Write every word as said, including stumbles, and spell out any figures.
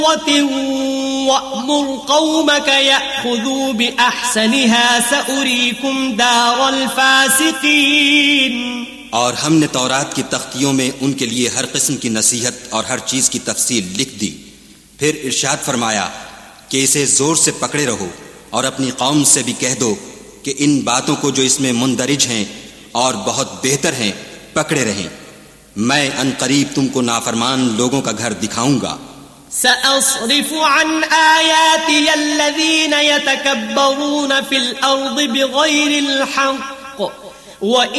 वअमुर कौमक यअखुज़ू बिअहसनिहा सउरीकुम दारल फासिकीन। और हमने तौरात की तख्तियों में उनके लिए हर किस्म की नसीहत और हर चीज की तफसील लिख दी। फिर इरशाद फरमाया कि इसे जोर से पकड़े रहो और अपनी कौम से भी कह दो कि इन बातों को जो इसमें मुंदरिज हैं और बहुत बेहतर हैं पकड़े रहें। मैं अनकरीब तुमको नाफरमान लोगों का घर दिखाऊंगा। सअस्रिफु अन आयाति अल्लज़ीना यतकब्बरून फिल अर्दि बिगैरिल हक़ व